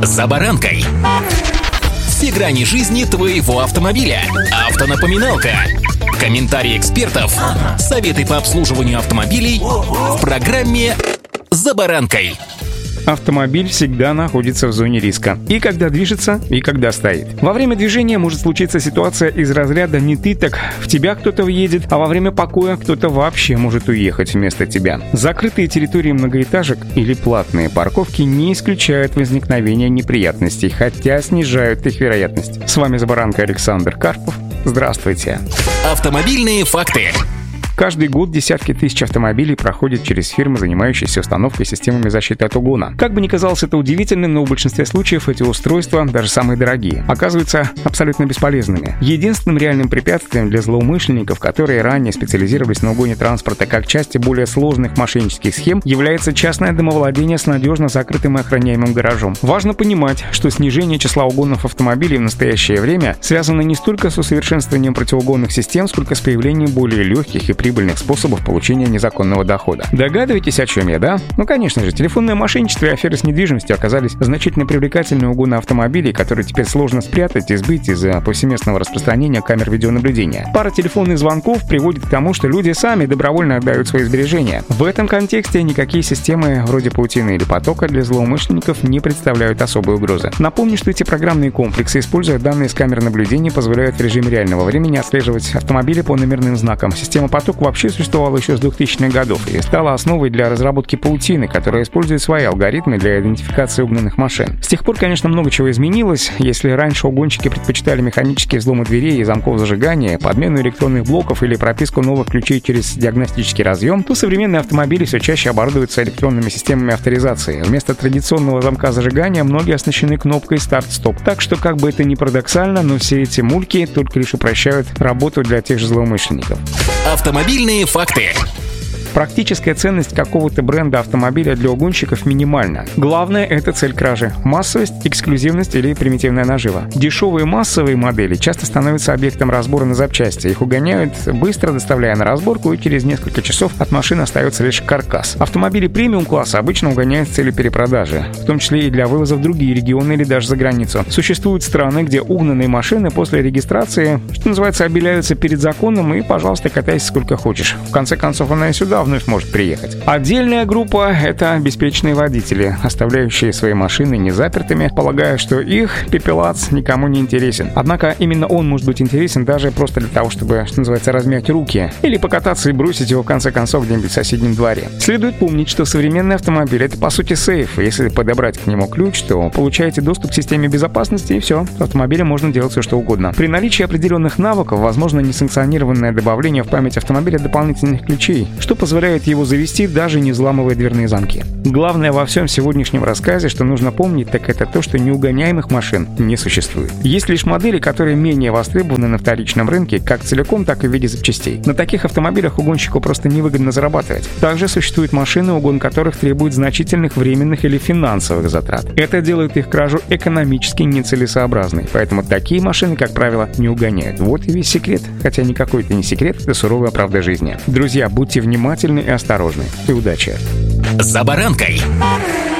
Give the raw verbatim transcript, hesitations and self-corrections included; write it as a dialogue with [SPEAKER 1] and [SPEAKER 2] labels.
[SPEAKER 1] «За баранкой». Все грани жизни твоего автомобиля. Автонапоминалка. Комментарии экспертов. Советы по обслуживанию автомобилей в программе «За баранкой».
[SPEAKER 2] Автомобиль всегда находится в зоне риска. И когда движется, и когда стоит. Во время движения может случиться ситуация из разряда «не ты, так в тебя кто-то въедет», а во время покоя кто-то вообще может уехать вместо тебя. Закрытые территории многоэтажек или платные парковки не исключают возникновения неприятностей, хотя снижают их вероятность. С вами «За баранкой» Александр Карпов. Здравствуйте.
[SPEAKER 1] Автомобильные факты.
[SPEAKER 2] Каждый год десятки тысяч автомобилей проходят через фирмы, занимающиеся установкой системами защиты от угона. Как бы ни казалось это удивительным, но в большинстве случаев эти устройства, даже самые дорогие, оказываются абсолютно бесполезными. Единственным реальным препятствием для злоумышленников, которые ранее специализировались на угоне транспорта как части более сложных мошеннических схем, является частное домовладение с надежно закрытым и охраняемым гаражом. Важно понимать, что снижение числа угонов автомобилей в настоящее время связано не столько с усовершенствованием противоугонных систем, сколько с появлением более легких и прибыльных способов получения незаконного дохода. Догадываетесь, о чем я, да? Ну, конечно же, телефонное мошенничество и аферы с недвижимостью оказались значительно привлекательнее угона автомобилей, которые теперь сложно спрятать и сбыть из-за повсеместного распространения камер видеонаблюдения. Пара телефонных звонков приводит к тому, что люди сами добровольно отдают свои сбережения. В этом контексте никакие системы вроде паутины или потока для злоумышленников не представляют особой угрозы. Напомню, что эти программные комплексы, используя данные с камер наблюдения, позволяют в режиме реального времени отслеживать автомобили по номерным знакам. Система потока вообще существовала еще с двухтысячных годов и стала основой для разработки паутины, которая использует свои алгоритмы для идентификации угнанных машин. С тех пор, конечно, много чего изменилось. Если раньше угонщики предпочитали механические взломы дверей и замков зажигания, подмену электронных блоков или прописку новых ключей через диагностический разъем, то современные автомобили все чаще оборудуются электронными системами авторизации. Вместо традиционного замка зажигания многие оснащены кнопкой «Старт-стоп». Так что, как бы это ни парадоксально, но все эти мульки только лишь упрощают работу для тех же злоумышленников.
[SPEAKER 1] Автомобильные факты.
[SPEAKER 2] Практическая ценность какого-то бренда автомобиля для угонщиков минимальна. Главное — это цель кражи. Массовость, эксклюзивность или примитивная нажива. Дешевые массовые модели часто становятся объектом разбора на запчасти. Их угоняют быстро, доставляя на разборку, и через несколько часов от машины остается лишь каркас. Автомобили премиум-класса обычно угоняют с целью перепродажи, в том числе и для вывоза в другие регионы или даже за границу. Существуют страны, где угнанные машины после регистрации, что называется, обеляются перед законом, и, пожалуйста, катайся сколько хочешь. В конце концов, она и сюда вновь может приехать. Отдельная группа — это беспечные водители, оставляющие свои машины незапертыми, полагая, что их пепелац никому не интересен. Однако именно он может быть интересен даже просто для того, чтобы, что называется, размять руки или покататься и бросить его в конце концов где-нибудь в соседнем дворе. Следует помнить, что современный автомобиль — это по сути сейф. Если подобрать к нему ключ, то получаете доступ к системе безопасности, и все. С автомобилем можно делать все, что угодно. При наличии определенных навыков возможно несанкционированное добавление в память автомобиля дополнительных ключей, что позволяет позволяет его завести, даже не взламывая дверные замки. Главное во всем сегодняшнем рассказе, что нужно помнить, так это то, что неугоняемых машин не существует. Есть лишь модели, которые менее востребованы на вторичном рынке, как целиком, так и в виде запчастей. На таких автомобилях угонщику просто невыгодно зарабатывать. Также существуют машины, угон которых требует значительных временных или финансовых затрат. Это делает их кражу экономически нецелесообразной, поэтому такие машины, как правило, не угоняют. Вот и весь секрет. Хотя никакой это не секрет, это суровая правда жизни. Друзья, будьте внимательны и осторожны. И удачи!
[SPEAKER 1] «За баранкой».